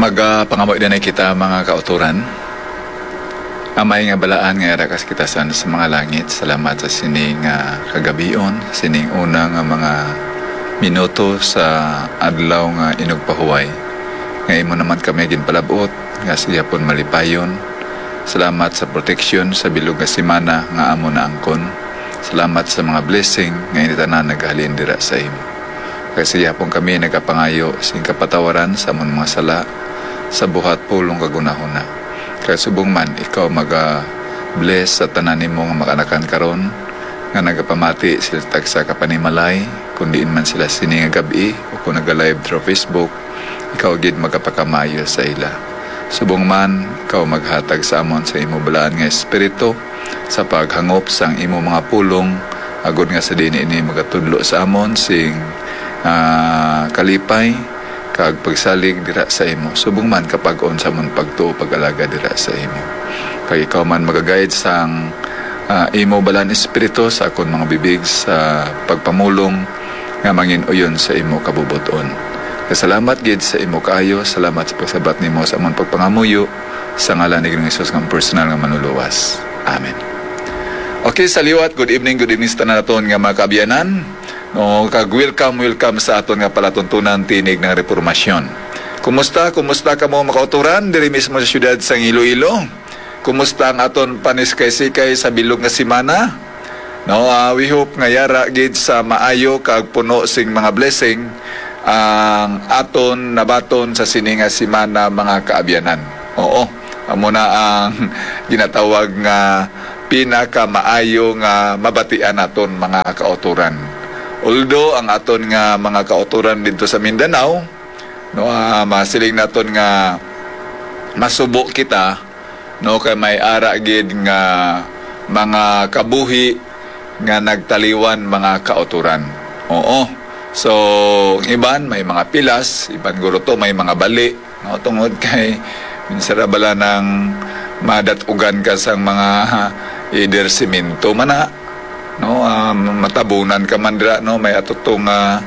Pangamoy din ay kita mga kauturan. Amay nga balaan nga rakas kita sa mga langit. Salamat sa sining kagabion, sining unang mga minuto sa adlaw nga inugpahuway. Nga imo naman kami ginpalabot, nga siya pon malipayon. Salamat sa proteksyon sa bilog nga simana nga amo na angkon. Salamat sa mga blessing nga initanan naghalin dira sa imo. Kasi yapon kami nagapangayo sing kapatawaran sa among mga sala sa buhat pulong kagunahuna. Kaya subong man ikaw bless sa tanan nimo nga makanakan karon nga nagapamati sila tagsa kapanimalay kun diin man sila sini nga gabi o kung naga-live through Facebook, ikaw gid magapakamayo sa ila. Subong man ikaw maghatag sa amon sa imo balaan nga espiritu sa paghangop sang imo mga pulong agud nga sa dinhi ini magatudlo sa amon sing kalipay kag pagsalig dira sa imo. Subong man kapag on sa amon pagtuo pag-alaga dira sa imo. Kag ikaw man magaguide sang imo balaan espiritu sa akon mga bibig sa pagpamulong nga mangin-uyon sa imo kabubuton. Salamat gid sa imo kaayo, salamat sa pagsabat nimo sa among pagpangamuyo sa ngalan ni Jesus nga personal nga manluluwas. Amen. Okay, saliwat, good evening sa tanan naton nga mga kaabyanan. No, welcome sa aton nga palatuntunan tinig ng reformasyon. Kumusta ka mo makauturan diri mismo sa syudad sang Iloilo? Kumusta ang aton paniskay-sikay sa bilog nga semana? No, we hope nga yara gid sa maayo kag puno sing mga blessing ang aton nabaton sa sininga semana mga kaabyanan. Oo, amo na ang ginatawag nga pinakamaayo nga mabatian naton mga kauturan. Although ang aton nga mga kauturan dito sa Mindanao, no, masiling naton nga masubo kita, no, kay may ara gid nga mga kabuhi nga nagtaliwan mga kauturan. Oo. So, iban may mga pilas, iban guro to may mga bali, no, tungod kay minsara bala ng madatugan ka sang mga either simento mana, no, matabunan ka man dira, no, may atutong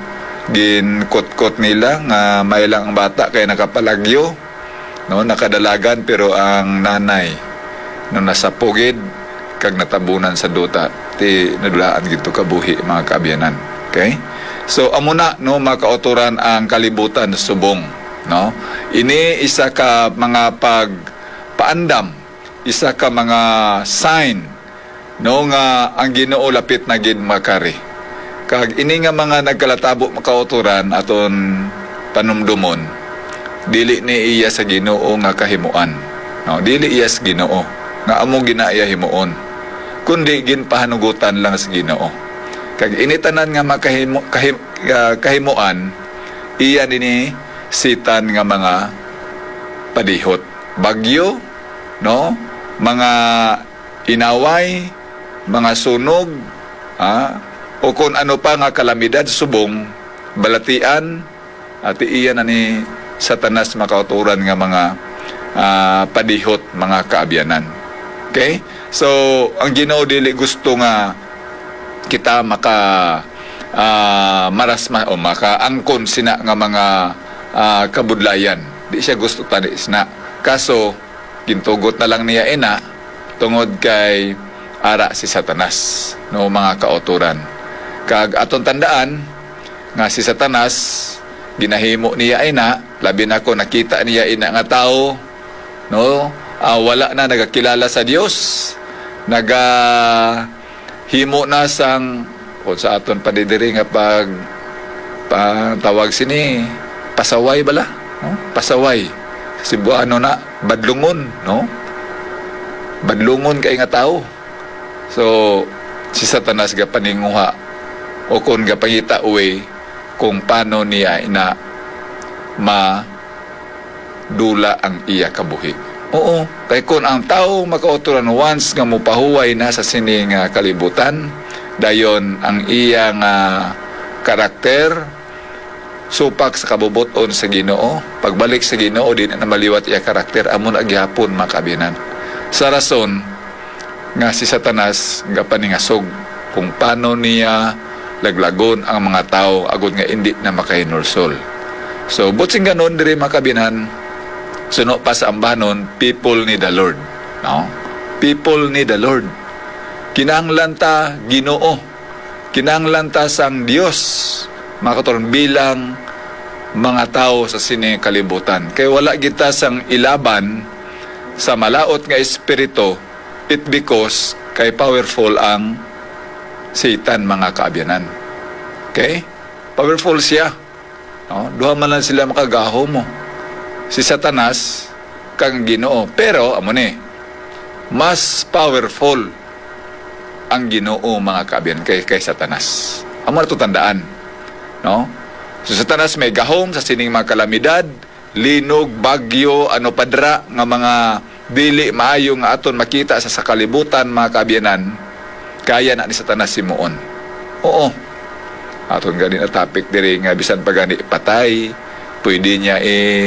ginkot-kot nila nga may lang ang bata kay nakapalagyo, no, nakadalagan pero ang nanay no nasa pugid kag natabunan sa duta ti nadulaan gid to kabuhi mga kaabyanan. Okay? So amo na, no, makauturan ang kalibutan sa subong, no. Ini isa ka mga pagpaandam, isa ka mga sign, no, nga ang Ginoo lapit na gid makari. Kag ini nga mga nagkalatabo makauturan aton panumdumon, dili ni iya sa Ginoo nga kahimuan, no, dili iya sa Ginoo nga amo ginaya himuon, kundi ginpahanugutan lang sa Ginoo. Kag initanan nga kahimuan, iya nini sitan nga mga padihot, bagyo, no, mga inaway, mga sunog, o kung ano pa nga kalamidad subong balatian, at iya na ni Satanas makauturan nga mga padihot mga kaabyanan. Okay? So ang Ginoo dili gusto nga kita marasma o makaangkon sina nga mga kabudlayan. Di siya gusto tani sina. Kaso gintugot na lang niya ina tungod kay ara si Satanas, no, mga kauturan. Kag aton tandaan nga si Satanas ginahimo niya ina, labi na ko nakita niya ina nga tao, no, wala na nagakilala sa Dios, himo na sang o sa aton padidiri nga tawag sini pasaway bala, no? Pasaway Cebuano na badlungon, no, badlungon kay nga tao. So si Satanas gapaninguha o kun gapangita uwi kung paano niya ina madula ang iya kabuhi. Oo, kay kun ang tao makauturan once nga mupahuway na sa sining kalibutan, dayon ang iyang karakter supak sa kabubuton sa Ginoo, pagbalik sa Ginoo din na maliwat iya karakter amon agyapon makabinan. Sa rason nga si Satanas gapaningasog kung paano niya laglagon ang mga tao agud nga indi na makahinulsol. So butsing ganon diri makabinan, Suno pa sa ambanon, people need the Lord. No? People need the Lord. Kinahanglan ta Ginoo. Kinahanglan ta sang Dios. Mga kauturan, bilang mga tao sa sini kalibutan. Kaya wala kita sang ilaban sa malaot nga espiritu, it because kay powerful ang Satan, mga kaabyanan. Okay? Powerful siya. No? Duha man lang sila makagaho mo. Si Satanas kang Ginoo. Pero, amo ni, mas powerful ang Ginoo, mga kaabyanan, kay Satanas. Amo na ito tandaan. No? So, Satanas may gahom sa sining mga kalamidad, linog, bagyo, ano padra, nga mga dili maayo nga aton makita sa kalibutan, mga kaabyanan, kaya na ni Satanas simuon. Oo. Aton gani na topic diri nga bisan pa gani patay, pwede niya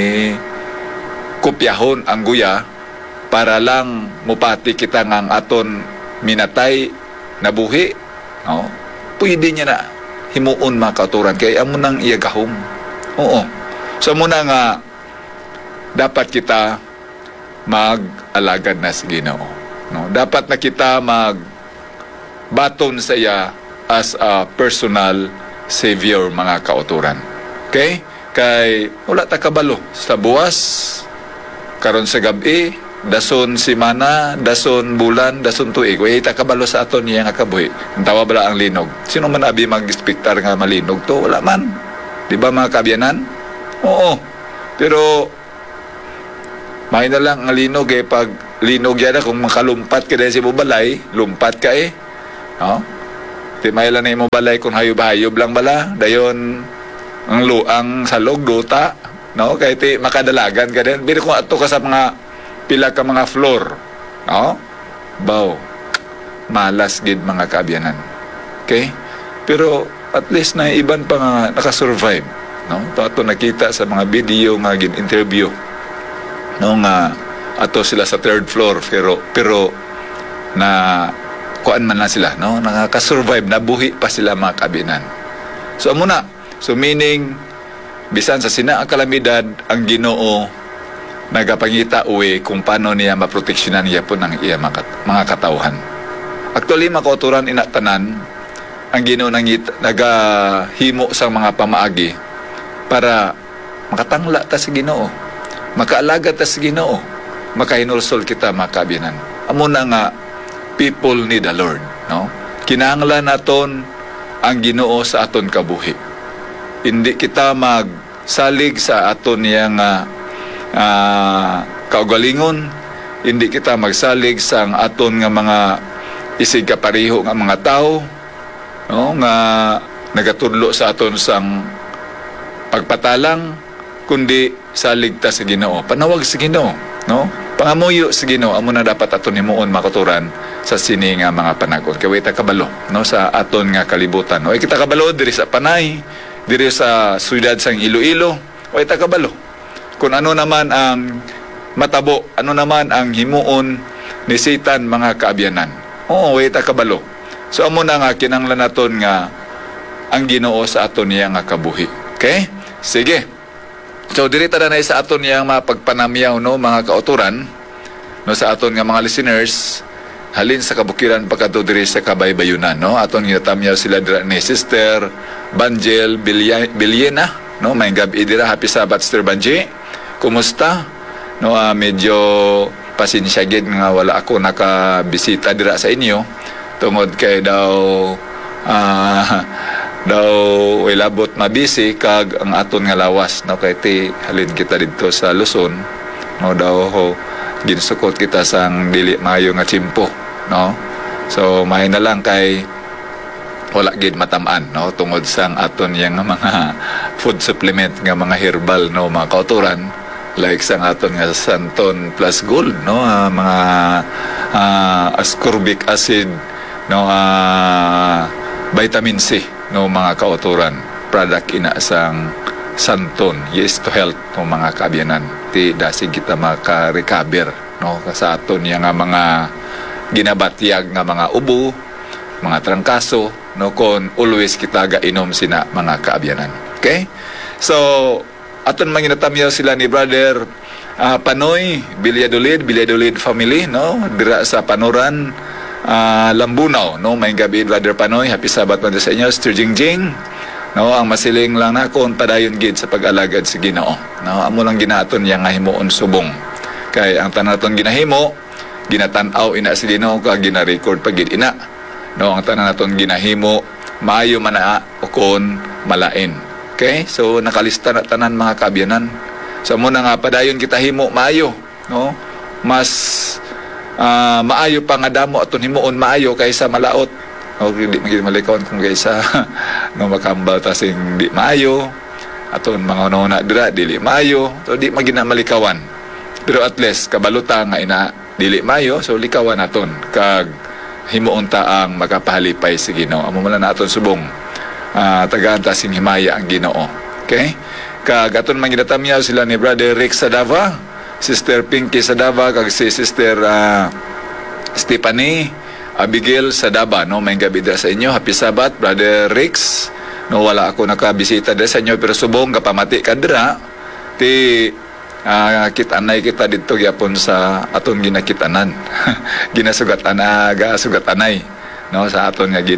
kopyahon ang guya para lang mupati kita nga ang aton minatay na buhi. No? Pwede niya na himuon, mga kauturan, kaya amo nang iyagahom. Oo. So muna nga dapat kita mag-alagad na sa Ginoo. No? Dapat na kita mag-baton sa iya as a personal Savior, mga kauturan. Okay? Kay wala ta kabalo sa buwas, karon sa gabi, dason simana, dason bulan, dason tuig. Way ta kabalo sa aton niya nga kabuhi. Tawa bala ang linog. Sino man abi mag-expectar nga malinog to? Wala man. Di ba, mga kabyanan? Oo. Pero may na lang ang linog pag linog yan kung makalumpat ka dahil si balay, lumpat ka no? Di may lang na yung balay kung hayub-hayub lang bala, dayon ang luang salog, duta, no? Kahit makadalagan ka din. Pero kung ato ka sa mga pila ka mga floor, no? Baw, malas gid, mga kaabyanan. Okay? Pero at least na iban pa nga nakasurvive, no? Ato nakita sa mga video nga gin-interview nung ato sila sa third floor, pero na kuan man lang sila, no? Nakaka-survive, nabuhi pa sila, mga kabinan. So amo na. So meaning bisan sa sina ang kalamidad, ang Ginoo nagapangita uwi kung paano niya maproteksyonan niya po ng iya mga katauhan. Actually, mga kauturan, inatanan ang Ginoo nagahimo sa mga pamaagi para makatangla ta sa Ginoo, makaalaga ta sa Ginoo, makahinulsol kita, mga kabinan. Amo na nga, people need the Lord, no? Kinahanglan naton ang Ginoo sa aton kabuhi. Hindi kita magsalig sa aton yang kaugalingon, hindi kita magsalig sa aton nga mga isig kapareho nga mga tao, no? Nga nagatudlo sa aton sang pagpatalang, kundi salig ta sa Ginoo, panawag sa Ginoo, no? Pangamuyo sa Ginoo, amo na dapat aton himuon, makuturan sa sini nga mga panagon. Kaya ta kabalo, no, sa aton nga kalibutan. O kita kabalo diri sa Panay, diri sa siyudad sang Iloilo, o ta kabalo kung ano naman ang matabo, ano naman ang himuon ni Satan, mga kaabyanan. Oo, ta kabalo. So amo na nga kinahanglan naton nga ang Ginoo sa aton niya nga kabuhi. Okay? Sige. So diri ta na sa aton yang mga pagpanamyaw, no, mga kauturan, no, sa aton nga mga listeners halin sa kabukiran pagkadto diri sa Kabaybayunan, no? Aton ginatamyaw sila dira ni Sister Banjel Bilyena, no? May gabi dira, happy Sabbath, Sister Banji. Kumusta? No, medyo pasensya gid nga wala ako nakabisita dira sa inyo tungod kay daw ilabot mabisi kag ang aton nga lawas, no, kay ti halin kita didto sa Luzon, no, daw ginsukot kita sang dili maayo nga tiyempo, no. So may na lang kay wala gid matamaan, no, tungod sang aton yang mga food supplement nga mga herbal, no, mga kauturan, like sang aton nga Santon Plus Gold, no, mga ascorbic acid, no, vitamin C, no, mga kauturan, product ina sang Santon, yes to health, no, mga kaabyanan. Ti dasig kita maka-recover, no, sa aton yang mga ginabatyag nga mga ubo, mga trangkaso, no, kon always kita gainom sina, mga kaabyanan. Okay? So aton manginatamyaw sila ni Brother Panoy Bilyadolid family, no, dira sa Panoran, Lambunaw, no, may gabi Brother Panoy, happy Sabat man sa inyo. Sister Jingjing, no, ang masiling lang na kon padayon gid sa pag-alagad sa Ginoo, no, amo lang ginaton yang nga himuon subong kay ang tanan naton ginahimo ginatan-aw ina sa Ginoo ka gina-record pag gid ina, no, ang tanan naton ginahimo maayo man na o kon malain. Okay, so nakalista na tanan mga kaabyanan. So muna nga padayon kita himo maayo, no, mas maayo pa nga damo aton himuon maayo kaysa malaot. Okay, di magiging malikawon kung kaysa no makambal tasing di maayo aton mga una dira dili maayo, so di magina malikawan. Pero at least kabaluta nga ina dili maayo, so likawan aton kag himuon ta ang makapahalipay sa Ginoo. Amo man na aton subong tagaan ta sing himaya ang Ginoo. Okay, kag aton man ginatamyaw sila ni Brother Rick Sadava, Sister Pinky Sadava, kag si Sister Stephanie Abigail Sadaba, no, may gabi dira sa inyo. Happy Sabat, Brother Rix. No, wala ako nakabisita dira sa inyo, pero subong kapamati ka dira ti kitanay kita dito gyapon sa aton ginakitanan. Ginasugatanay, no, sa aton nga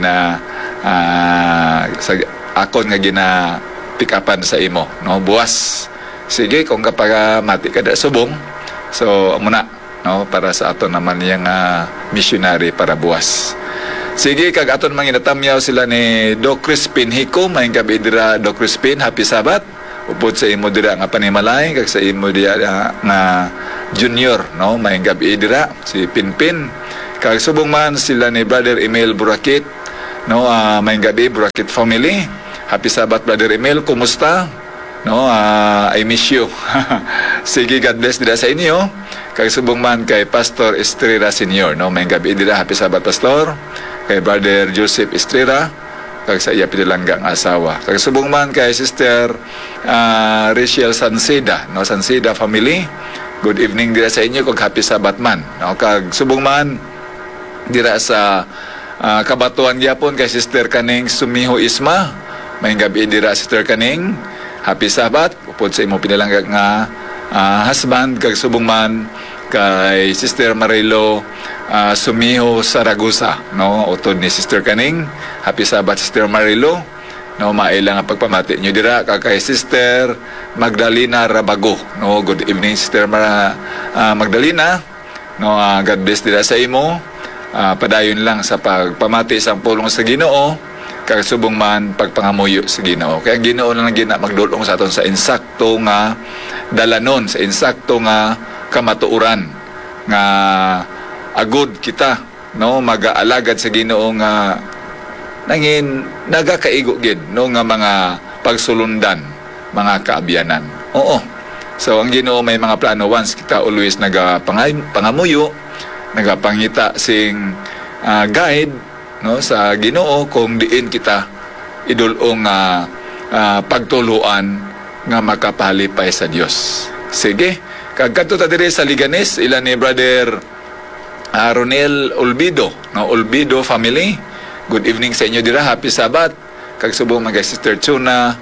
sa akon nga gina pick upan sa imo, no, buwas. Sige, kung kapag mati ka dira subong, so amo na, no, para sa aton naman yang missionary para buwas. Sige, kag aton manginatamyaw sila ni Doc Crispin Hiko, may gabi dira Doc Crispin, happy Sabat. Upod sa imo dira nga panimalay, kag sa imo dira nga junior, no, may gabi dira si Pinpin. Kag subong man sila ni Brother Emil Burakit, no, may gabi Burakit family. Happy Sabat, Brother Emil, kumusta? No, I miss you. Sige, God bless dira sa inyo. Kay subong man kay Pastor Estrera Senior, no, may gabi dira, happy Sabat Pastor. Kay Brother Joseph Estrera, kag sa iya pinilanggang asawa. Kag subong man kay Sister Rachel Sanseda, no, Sanseda family. Good evening dira sa inyo, kag happy Sabat man. No, kag subong man dira sa Kabatuan gyapon kay Sister Kaning Sumiho Isma. May gabi dira Sister Kaning, happy Sabat, upod sa imo pinalangga nga husband. Kag subong man kay Sister Marilo Sumiho Saragusa, no, utod ni Sister Kaning, happy Sabat Sister Marilo, no, mailang ang pagpamati nyo dira. Kag kay Sister Magdalena Rabago, no, good evening Sister Magdalena, no, God bless dira sa imo. Padayon lang sa pagpamati sa pulong sa Ginoo, kag subong man pagpangamuyo sa Ginoo. Kaya ang Ginoo lang gina magdulong sa aton sa insakto nga dalanon, sa insakto nga kamatuoran nga agud kita, no, mag-aalagad sa Ginoo nga nangin nagakaigo gid, no, nga mga pagsulundan, mga kaabyanan. Oo. So ang Ginoo may mga plano once kita always pangamuyo, nagapangita sing guide, no, sa Ginoo kung diin kita idulong pagtuluan nga makapahalipay sa Dios. Sige, kag kadto ta diri sa Liganes, ila ni Brother Ronel Olbido, no, Olbido family. Good evening sa inyo dira, happy Sabat. Kag subong mga Sister Chuna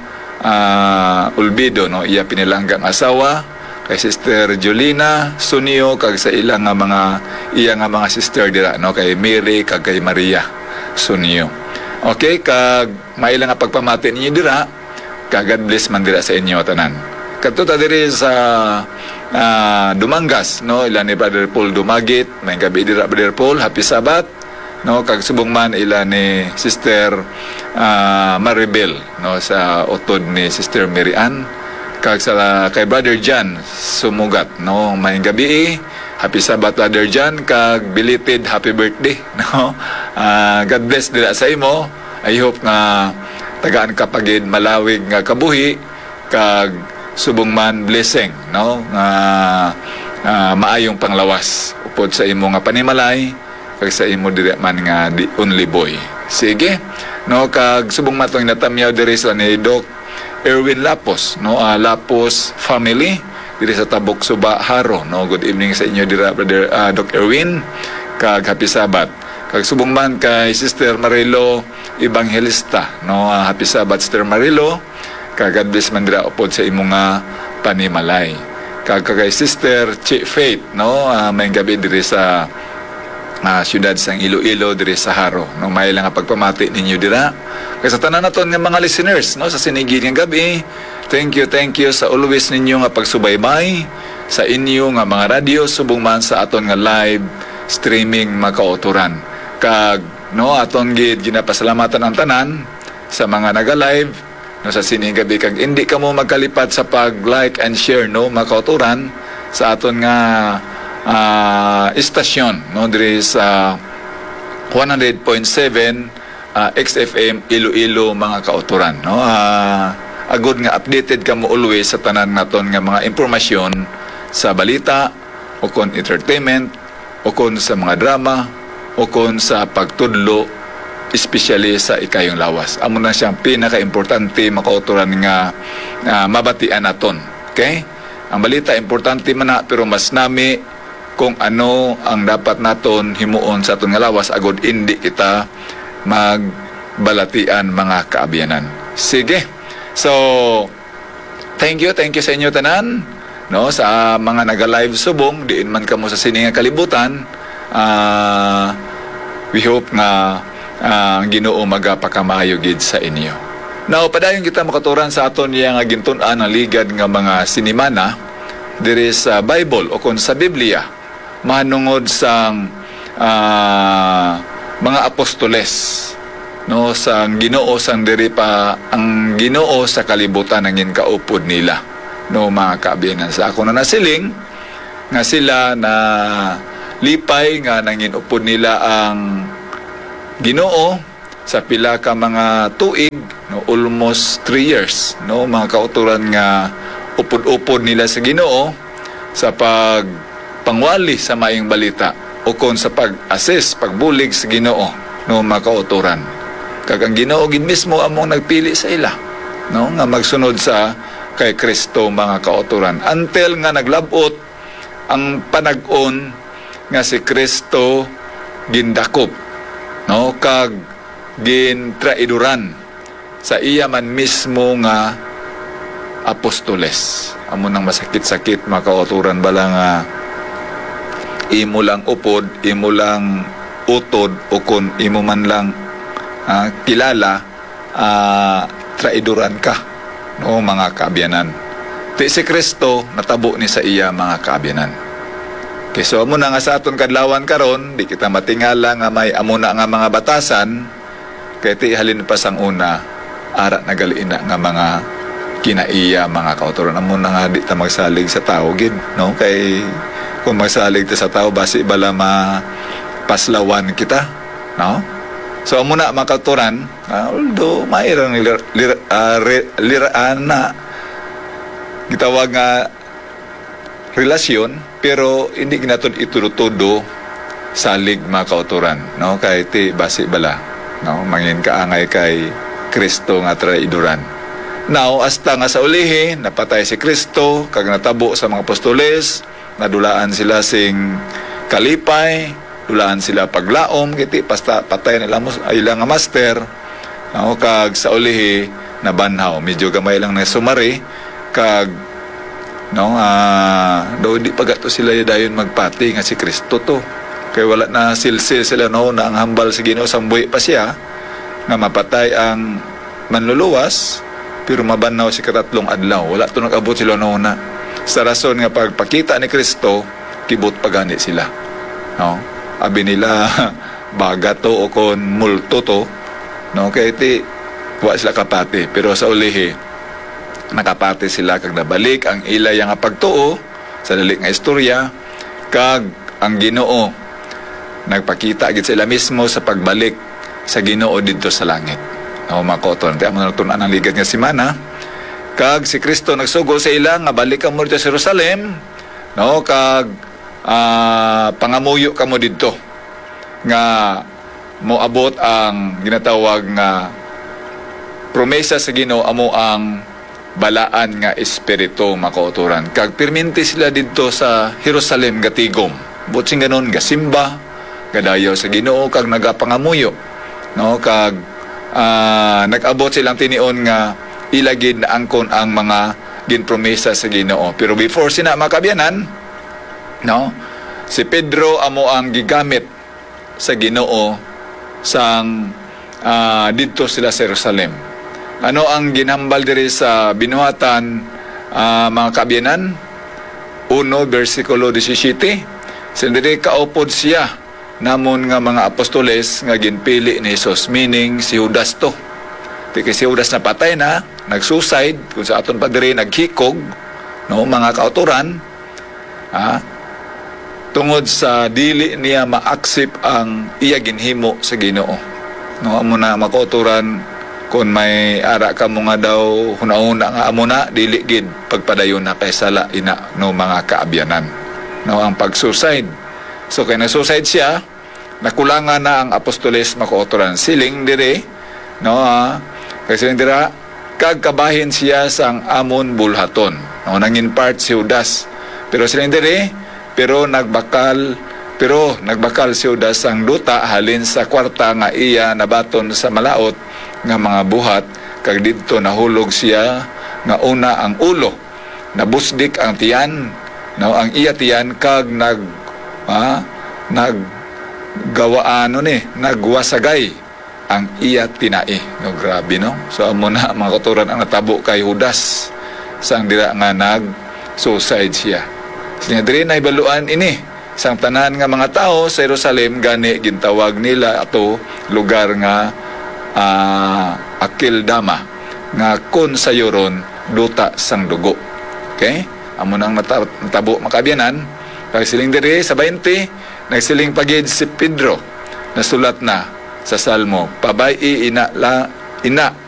Olbido, no, iya pinilanggang asawa. Kay Sister Jolina Sunio, kag sa ilang iya nga mga sister dira, no, kay Mary kag kay Maria Sunio. Okay, kag mailang nga pagpamati ninyo dira, kag God bless man dira sa inyo tanan. Kadto ta diri sa Dumangas, no, ilan ni Brother Paul Dumagit, may gabi dira Brother Paul, happy Sabat, no, kag subong man ila ni Sister Maribel, no, sa utod ni Sister Mary Ann. Kag sa kay Brother John Sumugat, no, may gabi, happy Sabat Brother John, kag belated happy birthday, no. God bless dira sa imo. I hope nga tagaan ka pagid malawig nga kabuhi, kag subong man blessing, no, maayong panglawas upod sa imo nga panimalay, kag sa imo diri man nga the only boy. Sige, no, kag subong matong natamyaw diri sa ni Doc Erwin Lapos, no, Lapos family diri sa Tabok Suba Haro, no. Good evening sa inyo dira Brother Doc Erwin, kag happy Sabat. Kag subong man kay Sister Marilo Evangelista, no, happy Sabat Sister Marilo, kag God bless man dira upod sa imo nga panimalay. kay Sister Faith, no, may gabi diri sa siyudad sang Iloilo diri sa Haro, no, may lang nga pagpamati ninyo dira kay sa tanan naton nga mga listeners, no, sa sinigid nga gabi. Thank you sa always ninyo nga pagsubaybay sa inyo nga mga radio subong man sa aton nga live streaming makauturan. Kag no, aton gid ginapasalamatan ang tanan sa mga naga-live, no, sa sining gabi. Kag hindi ka mo magkalipat sa pag-like and share, no, makauturan sa aton nga istasyon, no, diri sa 100.7 XFM Iloilo mga kauturan, no. Agud nga updated ka mo always sa tanan naton nga mga impormasyon sa balita o kon entertainment o kon sa mga drama o kon sa pagtudlo, especially sa ikayong lawas. Amo na siyang pinaka-importante makauturan nga mabatian naton. Okay? Ang balita importante man na, pero mas nami kung ano ang dapat naton himuon sa aton nga lawas agud hindi kita magbalatian mga kaabiyanan. Sige. So, thank you sa inyo tanan, no, sa mga naga-live subong diin man kamo sa sining nga kalibutan. We hope nga ang Ginoo magapakamayo gid sa inyo. Now, padayon kita makaturan sa aton yang gintun-an ang ligad nga mga sinimana diri sa Bible o kon sa Biblia manungod sang mga apostoles, no, sang Ginoo sang diri pa ang Ginoo sa kalibutan nangin kaupod nila, no, mga kaabiyanan. Sa ako na nasiling nga sila na lipay nga nangin upod nila ang Ginoo sa pila ka mga tuig, no, almost 3 years, no, mga kauturan nga upod-upod nila sa Ginoo sa pagpangwali sa maayong balita o kon sa pag-assist, pagbulig sa Ginoo, no, mga kauturan. Kag ang Ginoo gid mismo among nagpili sa ila, no, nga magsunod sa kay Kristo mga kauturan until nga naglabot ang panag-on nga si Kristo gindakop, no, kag gintraiduran sa iya man mismo nga apostoles. Amo nang masakit-sakit mga kauturan bala nga imo lang upod, imo lang utod o kun imo man lang kilala, traiduran ka, no, mga kaabiyanan. Ti si Kristo natabo ni sa iya mga kaabiyanan. Okay, so amo na nga sa aton kadlawan karon, di kita matingala nga may amo na nga mga batasan kay ti halin pa sang una ara nagaliina nga mga kinaiya mga kauturan. Amo na nga di ta magsalig sa tao gid, no, kay kung magsalig ta sa tao basi bala mapaslawan kita, no. So amo na mga kauturan, although mayroong liraan na gitawag nga relasyon, pero hindi ginaton iturutudo salig mga kauturan, no, kay ti basi bala, no, mangin kaangay kay Kristo nga traiduran. Now hasta nga sa ulihi napatay si Kristo kag natabo sa mga apostoles, nadulaan sila sing kalipay, dulaan sila paglaom kiti basta patay nila ilang nga master, no, kag sa ulihi nabanhaw, medyo gamay lang na sumari kag, no, do di pagato sila dayon magpati nga si Kristo to kay wala na silsil sila, no, na ang hambal sa Ginoo sambuhi pa siya nga mapatay ang manluluwas pero mabanhaw si katatlong adlaw. Wala to nag-abot sila, no, na sa rason nga pagpakita ni Kristo kibot pagani sila, no, abi nila baga to o kon multo to, no, kay ti wa sila kapati pero sa ulihi nakapati sila kag nabalik ang ilay nga pagtuo sa dali nga istorya kag ang Ginoo nagpakita gid sila mismo sa pagbalik sa Ginoo didto sa langit, no, mga kauturan. Di amo natunan ang ligad nga semana kag si Kristo nagsugo sa ila nga balik ka mo dito sa Jerusalem, no, kag pangamuyo ka mo didto nga moabot ang ginatawag nga promesa sa Ginoo amo ang balaan nga espiritu makauturan kag perminti sila didto sa Jerusalem gatigom butsing ganon gasimba gadayaw sa Ginoo kag nagapangamuyo, no, kag nag-abot silang tinion nga ilagid na angkon ang mga ginpromesa sa Ginoo. Pero before sina makabyanan, no, si Pedro amo ang gigamit sa Ginoo sang dito sila sa Jerusalem. Ano ang ginhambal diri sa binuhatan, mga kabyanan? 1 versikulo 17. Sindiri kaupod siya namon nga mga apostoles nga ginpili ni Jesus, meaning si Judas to. Kaya si Judas na patay na, nag-suicide, kung sa aton pa diri naghikog, no, mga kauturan, tungod sa dili niya ma-accept ang iya ginhimo sa Ginoo. No, amo na makauturan kung may ara ka mo nga daw hunahuna nga amo na dili gid pagpadayon na kay sala ina no mga kaabyanan. No, ang pag-suicide. So kay na-suicide siya, nakulangan na ang apostoles makauturan. Siling dire, no, kasi siling dira kag kabahin siya sang amon bulhaton. No, nangin part si Judas. Pero siling dire, pero nagbakal si Judas ang duta halin sa kwarta nga iya nabaton sa malaot nga mga buhat, kag didto nahulog siya nga una ang ulo, nabusdik ang tiyan, no, ang iya tiyan kag nagwasagay ang iya tinai. No, grabe, no? So amo na mga kauturan ang natabo kay Judas sang dira nga nag-suicide siya. Sinya diri na ibaluan ini sang tanan nga mga tao sa Jerusalem, gani gintawag nila ato lugar nga Akeldama, nga kun sayuron duta sang dugo. Okay? Amo nang natabo makabyanan. Kay siling diri sa 20, nagsiling pagid si Pedro, nasulat na sa Salmo, pabay ina